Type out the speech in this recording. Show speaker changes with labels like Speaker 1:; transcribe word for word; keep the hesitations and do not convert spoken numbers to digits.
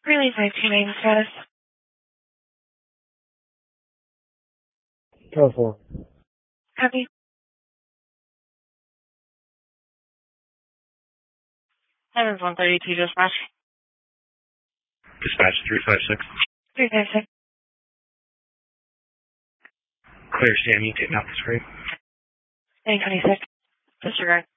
Speaker 1: Release nineteen nine status.
Speaker 2: twelve four.
Speaker 1: Copy. Heavens one thirty-two dispatch.
Speaker 3: Dispatch three five six.
Speaker 1: three five six.
Speaker 3: Clear, Sam, you taking out the screen.
Speaker 1: nine twenty-six. Disregard.